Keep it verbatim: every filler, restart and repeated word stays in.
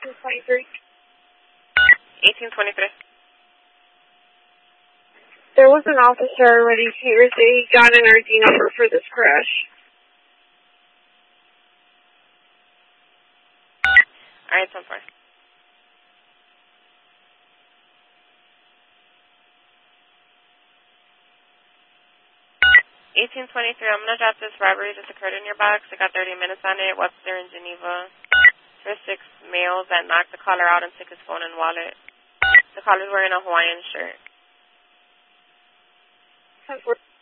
eighteen twenty-three. eighteen twenty-three. There was an officer already here, so he got an R D number for this crash. Alright, so far. eighteen twenty-three, I'm going to drop this robbery just occurred in your box. I got thirty minutes on it, Webster in Geneva. For six males that knocked the caller out and took his phone and wallet. The caller's wearing a Hawaiian shirt. ten four.